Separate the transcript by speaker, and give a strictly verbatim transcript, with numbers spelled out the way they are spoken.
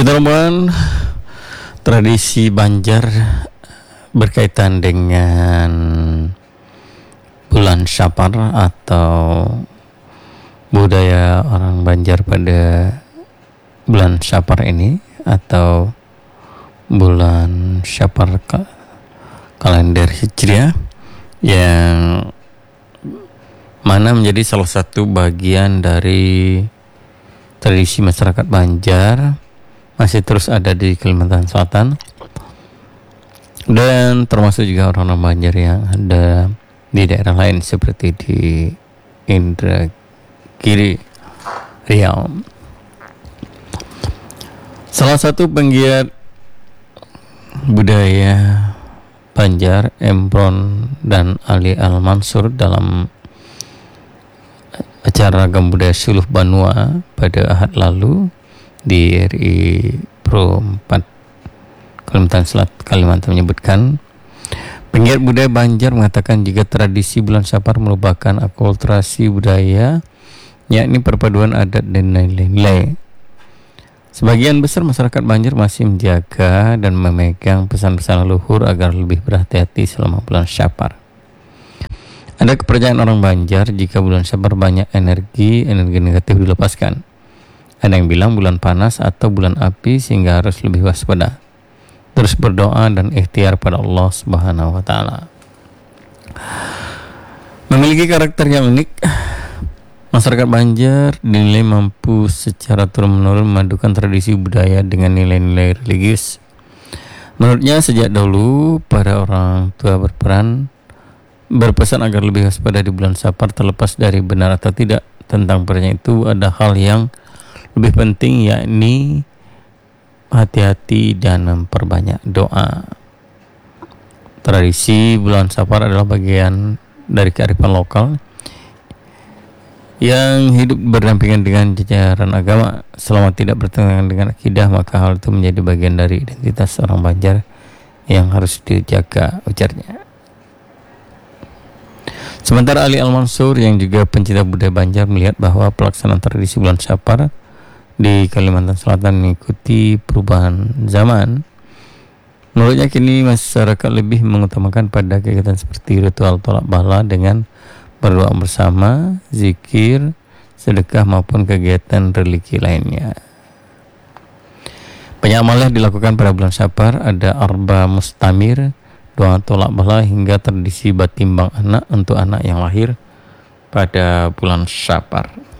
Speaker 1: Teman-teman, tradisi Banjar berkaitan dengan bulan Syafar atau budaya orang Banjar pada bulan Syafar ini atau bulan Syafar kalender Hijriah yang mana menjadi salah satu bagian dari tradisi masyarakat Banjar, masih terus ada di Kalimantan Selatan, dan termasuk juga orang-orang Banjar yang ada di daerah lain seperti di Indragiri, Riau. Salah satu penggiat budaya Banjar, Emron dan Ali Al-Mansur, dalam acara Ragam Budaya Suluh Banua pada Ahad lalu di R I Pro empat Kalimantan Selatan, Kalimantan, menyebutkan penggiat budaya Banjar mengatakan jika tradisi bulan Syafar merupakan akulturasi budaya, yakni perpaduan adat dan nilai-nilai. Sebagian besar masyarakat Banjar masih menjaga dan memegang pesan-pesan leluhur agar lebih berhati-hati selama bulan Syafar. Ada kepercayaan orang Banjar jika bulan Syafar banyak energi, energi negatif dilepaskan. Ada yang bilang bulan panas atau bulan api sehingga harus lebih waspada. Terus berdoa dan ikhtiar pada Allah Subhanahu wa taala. Memiliki karakter yang unik, masyarakat Banjar dinilai mampu secara turun-menurun memadukan tradisi budaya dengan nilai-nilai religius. Menurutnya sejak dahulu para orang tua berperan berpesan agar lebih waspada di bulan Syafar, terlepas dari benar atau tidak tentang pertanyaan itu, ada hal yang lebih penting, yakni hati-hati dan memperbanyak doa. Tradisi bulan Syafar adalah bagian dari kearifan lokal yang hidup berdampingan dengan jajaran agama. Selama tidak bertentangan dengan akidah, maka hal itu menjadi bagian dari identitas orang Banjar yang harus dijaga, ujarnya. Sementara Ali Al-Mansur yang juga pencinta budaya Banjar melihat bahwa pelaksanaan tradisi bulan Syafar di Kalimantan Selatan mengikuti perubahan zaman. Menurutnya kini masyarakat lebih mengutamakan pada kegiatan seperti ritual tolak bala dengan berdoa bersama, zikir, sedekah maupun kegiatan religi lainnya. Banyak amal yang dilakukan pada bulan Syafar, ada arba mustamir, doa tolak bala, hingga tradisi batimbang anak untuk anak yang lahir pada bulan Syafar.